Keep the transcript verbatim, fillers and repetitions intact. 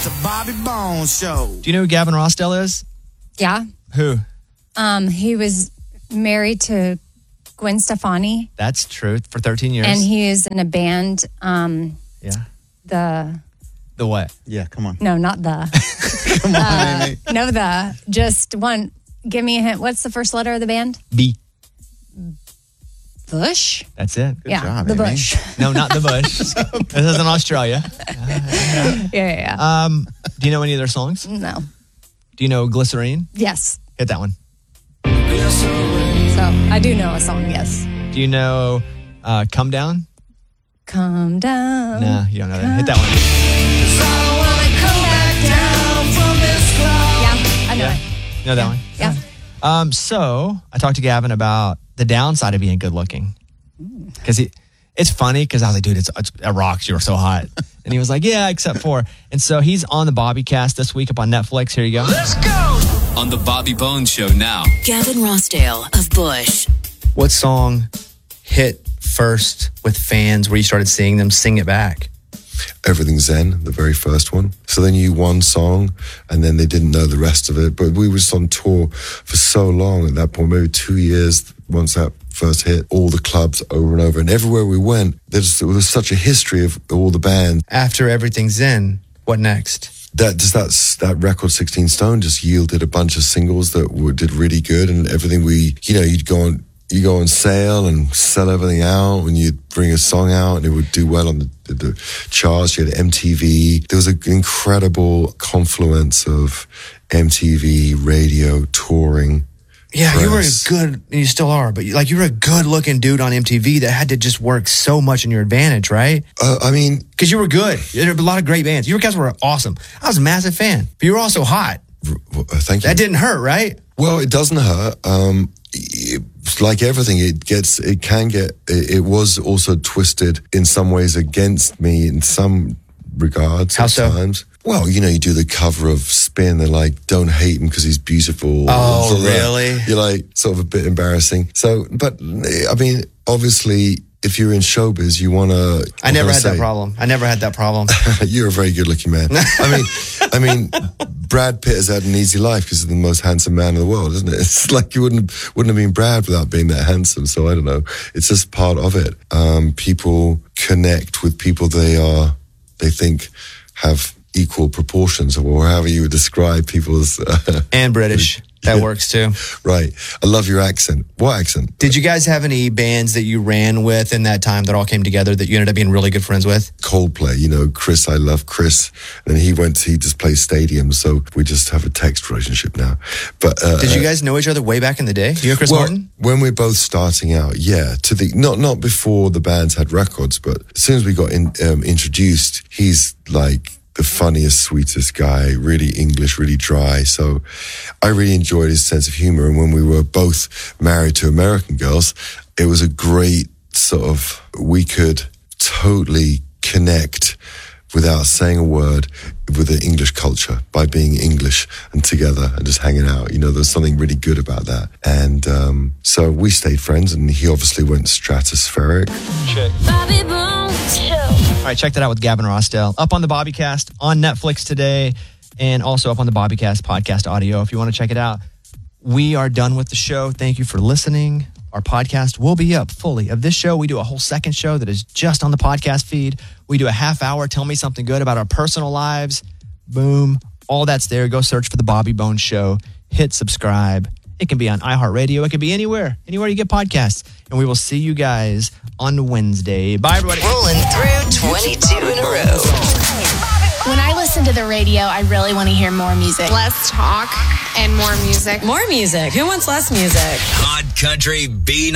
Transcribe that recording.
It's a Bobby Bones Show. Do you know who Gavin Rossdale is? Yeah. Who? Um, he was married to Gwen Stefani. That's true. For thirteen years. And he is in a band. Um, yeah. The. The what? Yeah, come on. No, not the. Come on, uh, Amy. No, the. Just one. Give me a hint. What's the first letter of the band? B. Bush? That's it. Good yeah, job, the Amy. Bush. No, not the Bush. This is in Australia. Yeah, yeah, yeah. Um, do you know any of their songs? No. Do you know Glycerine? Yes. Hit that one. So, I do know a song, yes. Do you know uh, Come Down? Come down. No, you don't know that. Hit that one. Yeah, I know yeah. it. You know that yeah. one? Yeah. Um, so, I talked to Gavin about the downside of being good looking. Because he, it's funny because I was like, dude, it's, it's it rocks. You're so hot. And he was like, yeah, except for. And so he's on the Bobby Cast this week up on Netflix. Here you go. Let's go. On the Bobby Bones Show now. Gavin Rossdale of Bush. What song hit first with fans where you started seeing them sing it back? Everything Zen, the very first one. So they knew one song and then they didn't know the rest of it. But we were just on tour for so long at that point, maybe two years once that first hit, all the clubs over and over. And everywhere we went, there's, there was such a history of all the bands. After Everything Zen, what next? That just that's that record sixteen Stone just yielded a bunch of singles that were, did really good, and everything we, you know, you'd go on, you go on sale and sell everything out, and you'd bring a song out and it would do well on the, the, the charts. You had M T V. There was an incredible confluence of M T V, radio, touring. Yeah, press. you were a good, and you still are, but like you were a good looking dude on M T V that had to just work so much in your advantage, right? Uh, I mean, because you were good. There were a lot of great bands. Your guys were awesome. I was a massive fan, but you were also hot. R- thank you. That didn't hurt, right? Well, it doesn't hurt. Um, it, like everything, it gets, it can get, it, it was also twisted in some ways against me in some regards. How at so? Times. Well, you know, you do the cover of Spin, they're like, don't hate him because he's beautiful. Oh, so really? You're like, sort of a bit embarrassing. So, but I mean, obviously, if you're in showbiz, you want to. I never had say, that problem. I never had that problem. You're a very good looking man. I mean, I mean, Brad Pitt has had an easy life because he's the most handsome man in the world, isn't it? It's like you wouldn't wouldn't have been Brad without being that handsome. So I don't know. It's just part of it. Um, people connect with people they are, they think have equal proportions, or however you would describe people's. Uh, and British. That yeah. works too. Right. I love your accent. What accent? Did you guys have any bands that you ran with in that time that all came together that you ended up being really good friends with? Coldplay, you know, Chris, I love Chris. And he went, he just plays stadiums, so we just have a text relationship now. But uh, Did you guys know each other way back in the day? You and Chris well, Martin? When we're both starting out, yeah. To the not not before the bands had records, but as soon as we got in, um, introduced, he's like the funniest, sweetest guy, really English, really dry. So I really enjoyed his sense of humor. And when we were both married to American girls, it was a great sort of, we could totally connect without saying a word with the English culture by being English and together and just hanging out. You know, there's something really good about that. And um, so we stayed friends, and he obviously went stratospheric. Check. Bobby Bones Show. All right, check that out with Gavin Rossdale. Up on the Bobbycast on Netflix today, and also up on the Bobbycast podcast audio if you want to check it out. We are done with the show. Thank you for listening. Our podcast will be up fully. Of this show, we do a whole second show that is just on the podcast feed. We do a half hour, tell me something good about our personal lives. Boom. All that's there. Go search for The Bobby Bones Show. Hit subscribe. It can be on iHeartRadio. It can be anywhere, anywhere you get podcasts. And we will see you guys on Wednesday. Bye, everybody. Rolling through twenty-two in a row. When I listen to the radio, I really want to hear more music. Less talk and more music. More music. Who wants less music? Hot Country B